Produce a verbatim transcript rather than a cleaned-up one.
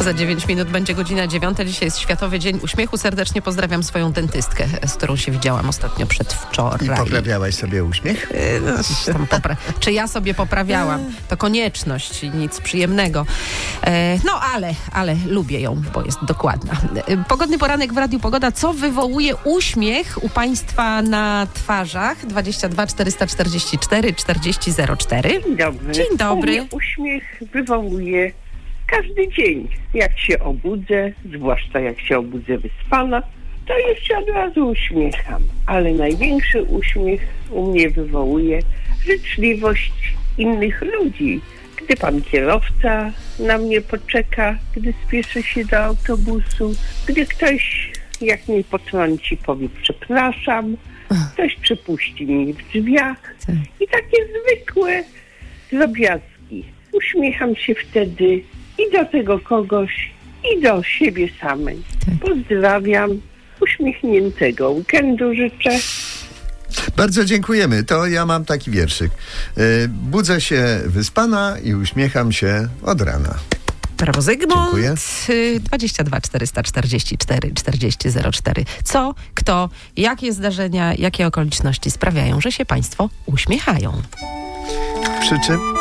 Za dziewięć minut będzie godzina dziewiąta. Dzisiaj jest Światowy Dzień Uśmiechu. Serdecznie pozdrawiam swoją dentystkę, z którą się widziałam ostatnio przedwczoraj. I poprawiałaś sobie uśmiech? Yy, tam popra- Czy ja sobie poprawiałam? To konieczność, nic przyjemnego. E, no ale, ale lubię ją, bo jest dokładna. E, pogodny poranek w Radiu Pogoda. Co wywołuje uśmiech u Państwa na twarzach? dwadzieścia dwa czterysta czterdzieści cztery czterdzieści zero cztery. Dzień dobry. Dzień dobry. U mnie uśmiech wywołuje każdy dzień. Jak się obudzę, zwłaszcza jak się obudzę wyspana, to już się od razu uśmiecham. Ale największy uśmiech u mnie wywołuje życzliwość innych ludzi. Gdy pan kierowca na mnie poczeka, gdy spieszę się do autobusu, gdy ktoś jak mnie potrąci, powie przepraszam, ktoś przepuści mnie w drzwiach i takie zwykłe drobiazgi. Uśmiecham się wtedy i do tego kogoś, i do siebie samej. Pozdrawiam, uśmiechniętego weekendu życzę. Bardzo dziękujemy. To ja mam taki wierszyk. Yy, budzę się wyspana i uśmiecham się od rana. Brawo, Zygmunt. Dziękuję. dwadzieścia dwa czterysta czterdzieści cztery czterdzieści zero cztery. Co, kto, jakie zdarzenia, jakie okoliczności sprawiają, że się Państwo uśmiechają? Przy czym